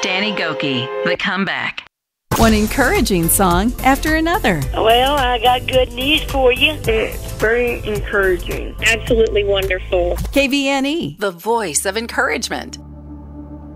Danny Gokey, The Comeback. One encouraging song after another. Well, I got good news for you. It's very encouraging. Absolutely wonderful. KVNE, the voice of encouragement.